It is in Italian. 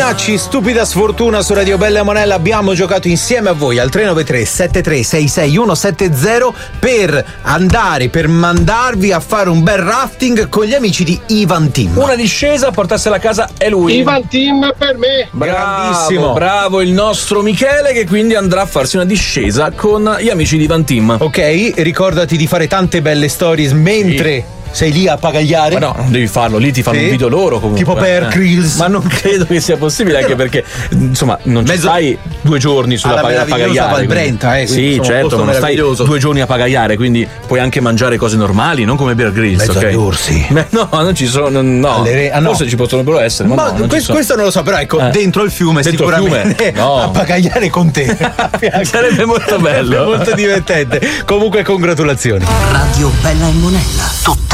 Farinacci, Stupida Sfortuna su Radio Bella e Monella. Abbiamo giocato insieme a voi al 393 7366 170 per mandarvi a fare un bel rafting con gli amici di Ivan Team. Una discesa a portarsela a casa è lui. Ivan Team per me. Grandissimo. Bravo il nostro Michele, che quindi andrà a farsi una discesa con gli amici di Ivan Team. Ok, ricordati di fare tante belle stories mentre sei lì a pagagliare. Ma no, non devi farlo, lì ti fanno un video loro comunque. Tipo per Grills. Ma non credo che sia possibile, anche perché insomma non ci stai 2 giorni sulla pagagliare. Val Brenta, sì, certo, ma non stai 2 giorni a pagagliare, quindi puoi anche mangiare cose normali, non come Bear Grylls. Mezzo agli orsi. No, non ci sono. No. No. Forse ci possono però essere. Ma no, questo non lo so, però ecco, dentro il fiume dentro sicuramente no. a pagagliare con te. Sarebbe molto bello. Molto divertente. Comunque congratulazioni. Radio Bella e Monella. Tutta